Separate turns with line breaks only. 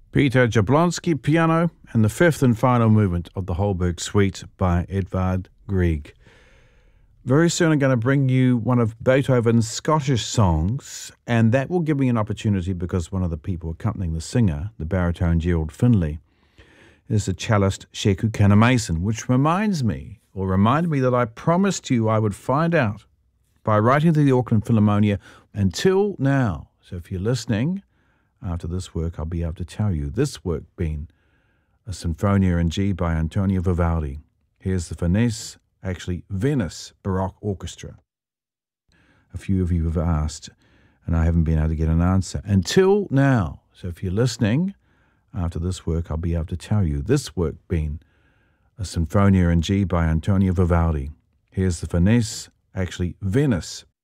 Peter Jablonski piano and the fifth and final movement of the Holberg Suite by Edvard Grieg. Very soon I'm going to bring you one of Beethoven's Scottish songs, and that will give me an opportunity because one of the people accompanying the singer, the baritone Gerald Finlay, is the cellist Sheku Kannamason, which reminded me that I promised you I would find out by writing to the Auckland Philharmonia until now. So if you're listening, after this work, I'll be able to tell you. This work being a Sinfonia in G by Antonio Vivaldi. Here's the Venice Baroque Orchestra. A few of you have asked, and I haven't been able to get an answer until now. So if you're listening, after this work, I'll be able to tell you. This work being a Sinfonia in G by Antonio Vivaldi. Here's the Venice